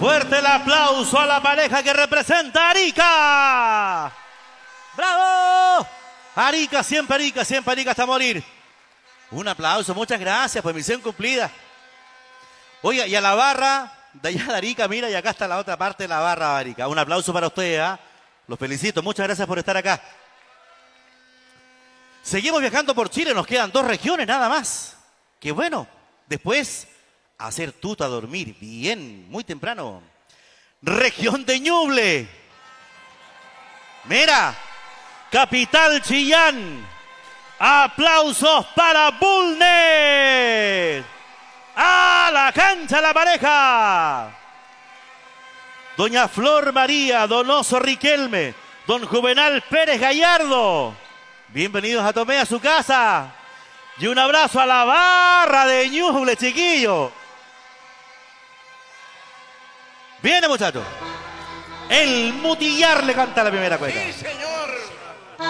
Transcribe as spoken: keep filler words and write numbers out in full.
Fuerte el aplauso a la pareja que representa a Arica. ¡Bravo! Arica, siempre Arica, siempre Arica hasta morir. Un aplauso, muchas gracias, pues misión cumplida. Oiga, y a la barra de allá de Arica, mira, y acá está la otra parte de la barra de Arica. Un aplauso para ustedes, ¿ah? ¿eh? Los felicito, muchas gracias por estar acá. Seguimos viajando por Chile, nos quedan dos regiones nada más. Qué bueno, después hacer tuta a dormir, bien, muy temprano. Región de Ñuble. Mira, capital Chillán. Aplausos para Bulnes. A la cancha la pareja. Doña Flor María Donoso Riquelme, don Juvenal Pérez Gallardo. Bienvenidos a Tomé, a su casa. Y un abrazo a la barra de Ñuble, chiquillo. Viene, muchachos. El Mutillar le canta la primera cueca. Sí, señor.